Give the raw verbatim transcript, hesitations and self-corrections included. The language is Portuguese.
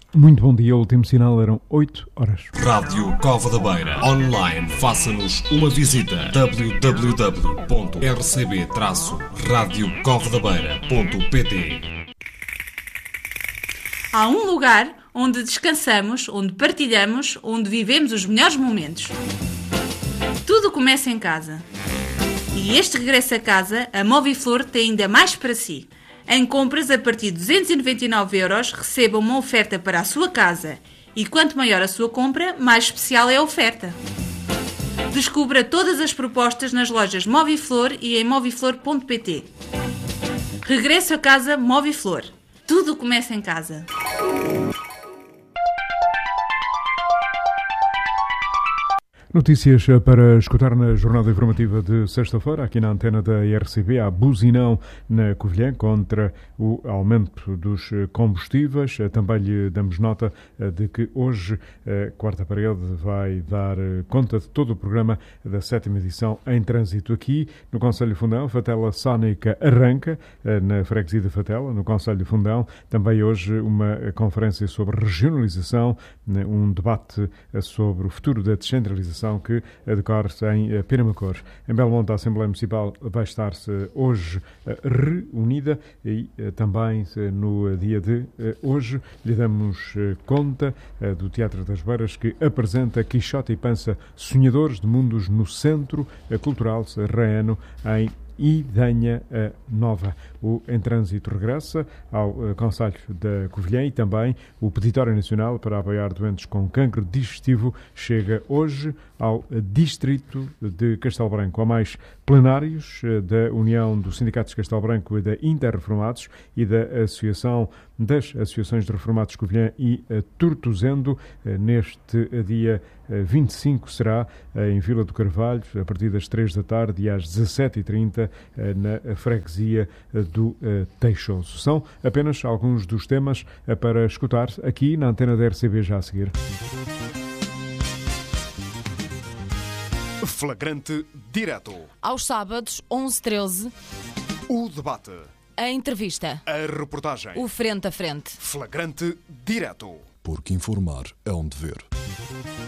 Muito bom dia, o último sinal eram oito horas. Rádio Cova da Beira. Online, faça-nos uma visita. w w w ponto r c b traço radio cova da beira ponto p t. Há um lugar onde descansamos, onde partilhamos, onde vivemos os melhores momentos. Tudo começa em casa. E este regresso a casa, a Moviflor tem ainda mais para si. Em compras a partir de duzentos e noventa e nove euros, receba uma oferta para a sua casa. E quanto maior a sua compra, mais especial é a oferta. Descubra todas as propostas nas lojas Moviflor e em moviflor ponto p t. Regresso a casa Moviflor. Tudo começa em casa. Notícias para escutar na jornada informativa de sexta-feira, aqui na antena da R C B. Há buzinão na Covilhã contra o aumento dos combustíveis. Também lhe damos nota de que hoje a Quarta Parede vai dar conta de todo o programa da sétima edição em trânsito aqui no Concelho de Fundão. Fatela Sónica arranca na freguesia de Fatela, no Concelho de Fundão. Também hoje uma conferência sobre regionalização, um debate sobre o futuro da descentralização que decorre em Penamacor. Em Belmonte, a Assembleia Municipal vai estar-se hoje reunida e também no dia de hoje lhe damos conta do Teatro das Beiras, que apresenta Quixote e Pança, Sonhadores de Mundos no Centro Cultural Serrano, em Idanha Nova. O Em Trânsito regressa ao Concelho da Covilhã e também o Peditório Nacional para apoiar doentes com cancro digestivo chega hoje ao Distrito de Castelo Branco. Há mais plenários da União dos Sindicatos de Castelo Branco e da Interreformados e da Associação das Associações de Reformados Covilhã e Tortozendo. Neste dia vinte e cinco será em Vila do Carvalho, a partir das três da tarde e às dezassete e trinta na freguesia do Teixoso. São apenas alguns dos temas para escutar aqui na antena da R C B já a seguir. Flagrante Direto. Aos sábados, onze e treze. O debate. A entrevista. A reportagem. O frente a frente. Flagrante Direto. Porque informar é um dever.